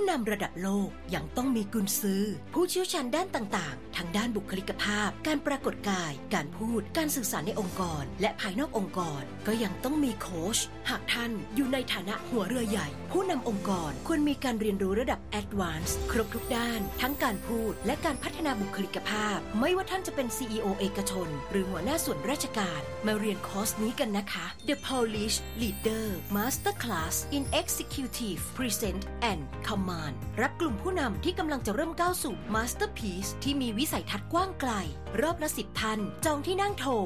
นำระดับโลกยังต้องมีกุนซือผู้เชี่ยวชาญด้านต่างๆทั้งด้านบุคลิกภาพการปรากฏกายการพูดการสื่อสารในองค์กรและภายนอกองค์กรก็ยังต้องมีโค้ชหากท่านอยู่ในฐานะหัวเรือใหญ่ผู้นำองค์กรควรมีการเรียนรู้ระดับ Advanced ครบทุกด้านทั้งการพูดและการพัฒนาบุคลิกภาพไม่ว่าท่านจะเป็น CEO เอกชนหรือหัวหน้าส่วนราชการมาเรียนคอร์สนี้กันนะคะ The Polish Leader Masterclass in Executive Present and Command รับกลุ่มผู้นำที่กำลังจะเริ่มก้าวสู่ Masterpiece ที่มีวิสัยทัศน์กว้างไกลรอบละ10ท่านจองที่นั่งโทร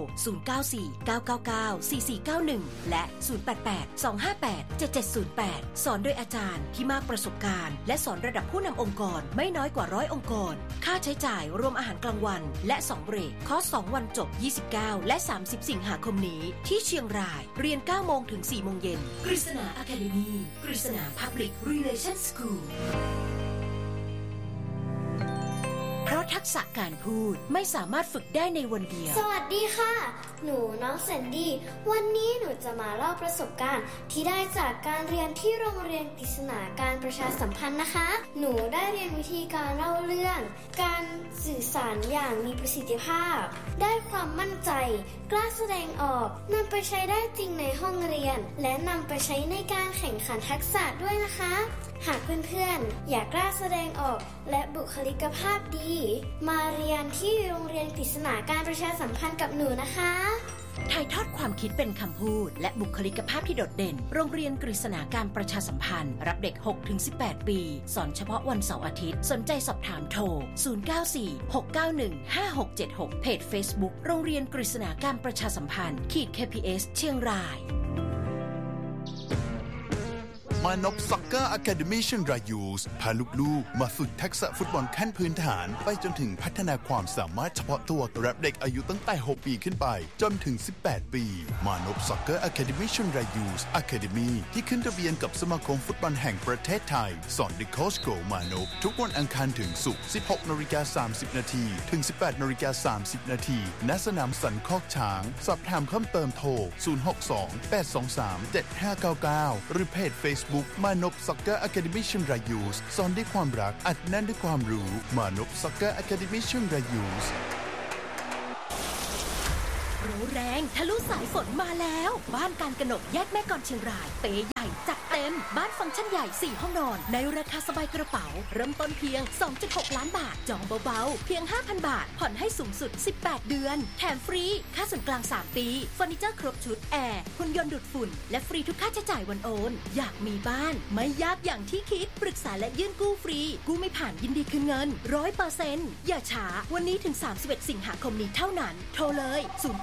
0949994491และ0882587708สอนโดยอาจารย์ที่มากประสบการณ์และสอนระดับผู้นำองค์กรไม่น้อยกว่า100องค์กรค่าใช้จ่ายรวมอาหารกลางวันและ2เบรกคอร์ส2วันจบ29และ30สิงหาคมนี้ที่เชียงรายเรียน 9 โมงถึง 4 โมงเย็นกฤษณา Academy กฤษณา Public Relations Schoolเพราะทักษะการพูดไม่สามารถฝึกได้ในวันเดียวสวัสดีค่ะหนูน้องแซนดี้วันนี้หนูจะมาเล่าประสบการณ์ที่ได้จากการเรียนที่โรงเรียนกฤษณาการประชาสัมพันธ์นะคะหนูได้เรียนวิธีการเล่าเรื่องการสื่อสารอย่างมีประสิทธิภาพได้ความมั่นใจกล้าแสดงออกนำไปใช้ได้จริงในห้องเรียนและนำไปใช้ในการแข่งขันทักษะด้วยนะคะหากเพื่อนๆอยากกล้าแสดงออกและบุคลิกภาพดีมาเรียนที่โรงเรียนกฤษณาการประชาสัมพันธ์กับหนูนะคะถ่ายทอดความคิดเป็นคำพูดและบุคลิกภาพที่โดดเด่นโรงเรียนกฤษณาการประชาสัมพันธ์รับเด็ก 6-18 ปีสอนเฉพาะวันเสาร์อาทิตย์สนใจสอบถามโทร0946915676เพจ Facebook โรงเรียนกฤษณาการประชาสัมพันธ์-KPS เชียงรายมานพซ็อกเกอร์อะคาเดมี่เชียงรายยูสพาลูกๆมาฝึกทักษะฟุตบอลขั้นพื้นฐานไปจนถึงพัฒนาความสามารถเฉพาะตัวรับเด็กอายุตั้งแต่6ปีขึ้นไปจนถึง18ปีมานพซ็อกเกอร์อะคาเดมี่เชียงรายยูสอะคาเดมี่ที่ขึ้นทะเบียนกับสมาคมฟุตบอลแห่งประเทศไทยสอนเด็กโค้ชโกมานพทุกวันอังคารถึงศุกร์ 16:30 นถึง 18:30 นณสนามสันคอกช้างสอบถามเพิ่มเติมโทร062-823-7599หรือเพจ Facebookมานพซ็อกเกอร์อะคาเดมี่เชียงรายยูสสอนด้วยความรักอัดแน่นด้วยความรู้มานพซ็อกเกอร์อะคาเดมี่เชียงรายยูสโปรแรงทะลุสายฝนมาแล้วบ้านการกนกแยกแม่กลเชียงรายเปใหญ่จัดเต็มบ้านฟังก์ชันใหญ่4ห้องนอนในราคาสบายกระเป๋าเริ่มต้นเพียง 2.6 ล้านบาทจองเบาๆเพียง 5,000 บาทผ่อนให้สูงสุด18เดือนแถมฟรีค่าส่วนกลาง3ปีเฟอร์นิเจอร์ครบชุดแอร์หุ่นยนต์ดูดฝุ่นและฟรีทุกค่าใช้จ่ายวันโอนอยากมีบ้านไม่ยากอย่างที่คิดปรึกษาและยื่นกู้ฟรีกู้ไม่ผ่านยินดีคืนเงิน 100% อย่าช้าวันนี้ถึง31สิงหาคมนี้เท่านั้นโทรเลย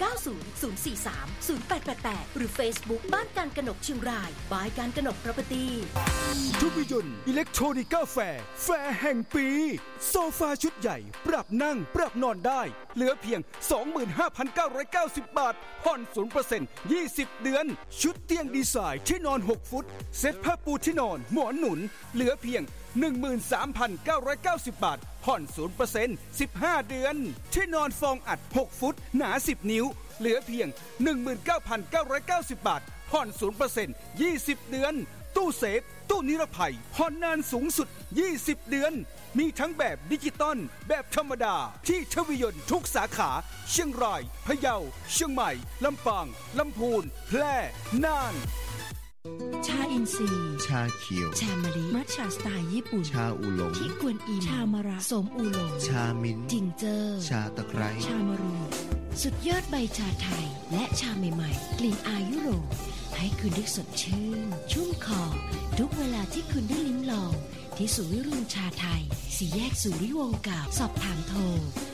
0900430888หรือ Facebook บ้านการกนกเชียงรายบายการกนก Property ทุกยนต์อิเล็กทรอนิกาแฟร์แห่งปีโซฟาชุดใหญ่ปรับนั่งปรับนอนได้เหลือเพียง 25,990 บาทผ่อน 0% 20 เดือนชุดเตียงดีไซน์ที่นอน6ฟุตเซ็ตผ้าปูที่นอนหมอนหนุนเหลือเพียง 13,990 บาทผ่อน 0% 15 เดือนที่นอนฟองอัด6ฟุตหนา10นิ้วเหลือเพียง 19,990 บาทผ่อน 0% 20 เดือนตู้เซฟตู้นิรภัยผ่อนนานสูงสุด20 เดือนมีทั้งแบบดิจิตอลแบบธรรมดาที่ทวียนต์ทุกสาขาเชียงรายพะเยาเชียงใหม่ลำปางลำพูนแพร่น่านชาอินทรีย์ชาเขียวชามะลิมัทฉะสไตล์ญี่ปุ่นชาอูหลงที่กวนอิมชามะระสมอูหลงชามิ้นจิงเจอร์ชาตะไคร้ชามะรูสุดยอดใบชาไทยและชาใหม่ๆกลิ่นอายยุโรปให้คุณได้สดชื่นชุ่มคอทุกเวลาที่คุณได้ลิ้มลองที่ศูนย์วิรุณชาไทย4แยกสุริวงศ์เก่าสอบถามโทร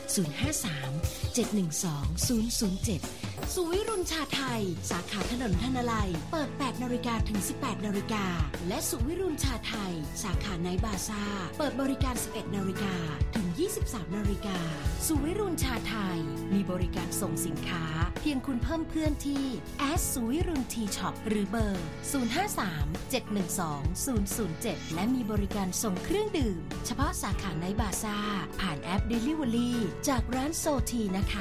053-712-007สุวิรุณชาไทยสาขาถนนธนลัยเปิด 8 นาฬิกาถึง 18 นาฬิกาและสุวิรุณชาไทยสาขาไนท์บาซ่าเปิดบริการ 11 นาฬิกาถึง 23 นาฬิกาสุวิรุณชาไทยมีบริการส่งสินค้าเพียงคุณเพิ่มเพื่อนที่สุวิรุณทีช็อปหรือเบอร์ 053-712-007 และมีบริการส่งเครื่องดื่มเฉพาะสาขาไนท์บาซ่าผ่านแอป Delivery จากร้านโซทีนะคะ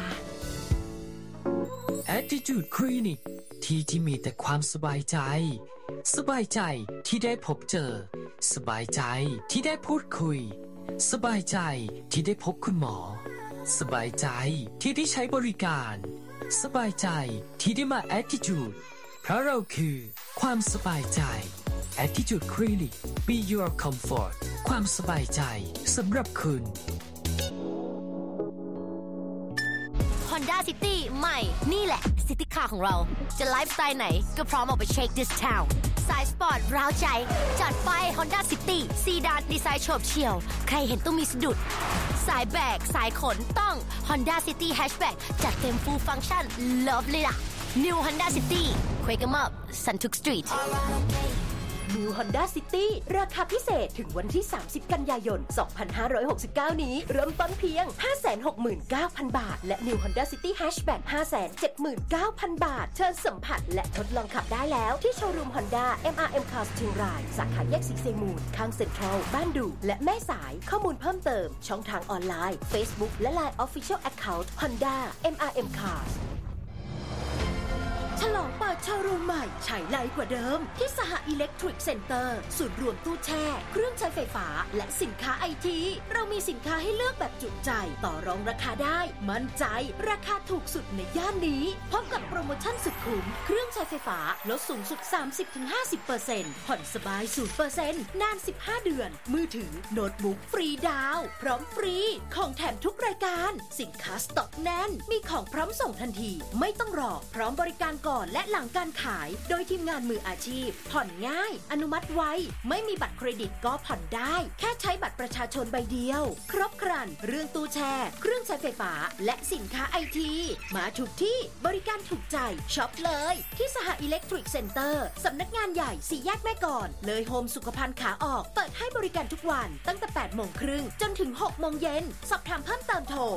Attitude Clinic ที่มีแต่ความสบายใจที่ได้พบเจอสบายใจที่ได้พูดคุยสบายใจที่ได้พบคุณหมอสบายใจที่ได้ใช้บริการสบายใจที่ได้มา Attitude เพราะเราคือความสบายใจ Attitude Clinic Be Your Comfort ความสบายใจสำหรับคุณ Honda City ใหม่นี่แหละซิตี้คาร์ของเราจะไลฟ์สไตล์ไหนก็พร้อมออกไปเช็ค This Town สายสปอร์ตร้าวใจจัดไป Honda City ซีดานดีไซน์โฉบเฉี่ยวใครเห็นต้องมีสะดุดสายแบกสายขนต้อง Honda City Hatchback จัดเต็ม Full Function Love เลยล่ะ New Honda City Wake 'em up Suntuk Street New Honda City ราคาพิเศษถึงวันที่30กันยายน2569นี้เริ่มต้นเพียง 569,000 บาทและ New Honda City Hatchback 579,000 บาทเชิญสัมผัสและทดลองขับได้แล้วที่โชว์รูม Honda MRM Cars เชียงรายสาขาแยกสีเซมูลข้างเซ็นทรัลบ้านดูและแม่สายข้อมูลเพิ่มเติมช่องทางออนไลน์ Facebook และ Line Official Account Honda MRM Carsฉลองเปิดโชว์รูมใหม่ฉายไลกว่าเดิมที่สหอิเล็กทริกเซ็นเตอร์ศูนย์รวมตู้แช่เครื่องใช้ไฟฟ้าและสินค้าไอทีเรามีสินค้าให้เลือกแบบจุใจต่อรองราคาได้มั่นใจราคาถูกสุดในย่านนี้พร้อมกับโปรโมชั่นสุดคุ้มเครื่องใช้ไฟฟ้าลดสูงสุด 30-50% ผ่อนสบาย 0% นาน 15 เดือนมือถือโน้ตบุ๊กฟรีดาวพร้อมฟรีของแถมทุกรายการสินค้าสต็อกแน่นมีของพร้อมส่งทันทีไม่ต้องรอพร้อมบริการก่อนและหลังการขายโดยทีมงานมืออาชีพผ่อนง่ายอนุมัติไวไม่มีบัตรเครดิตก็ผ่อนได้แค่ใช้บัตรประชาชนใบเดียวครบครันเรื่องตู้แช่เครื่องใช้ไฟฟ้าและสินค้าไอทีมาถูกที่บริการถูกใจช็อปเลยที่สหอิเล็กทริกเซ็นเตอร์สำนักงานใหญ่4 แยกแม่กลอนเลยโฮมสุขภัณฑ์ขาออกเปิดให้บริการทุกวันตั้งแต่ 8 โมงครึ่งจนถึง 6 โมงเย็นสอบถามเพิ่มเติมโทร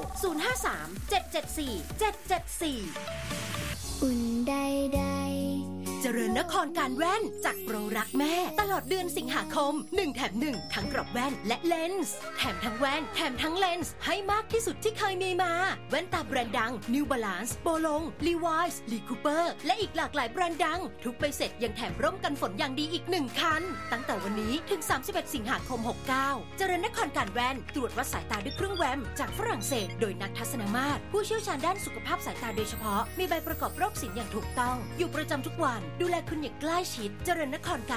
053-774-774 อุ่นใดเจริญนครการแว่นจากโปรรักแม่ตลอดเดือนสิงหาคม1แถม1ทั้งกรอบแว่นและเลนส์แถมทั้งแว่นแถมทั้งเลนส์ให้มากที่สุดที่เคยมีมาแว่นตาแบรนด์ดัง New Balance โปลง Levi's Lee Cooper และอีกหลากหลายแบรนด์ดังทุกใบเสร็จยังแถมร่มกันฝนอย่างดีอีก1คันตั้งแต่วันนี้ถึง31สิงหาคม69เจริญนครการแว่นตรวจวัดสายตาด้วยเครื่องแวมจากฝรั่งเศสโดยนักทัศนมาตรผู้เชี่ยวชาญด้านสุขภาพสายตาโดยเฉพาะมีใบประกอบโรคศิลป์อย่างถูกต้องอยู่ประจำทุกวันดูแลคุณอย่างใกล้ชิดเจริญนครการ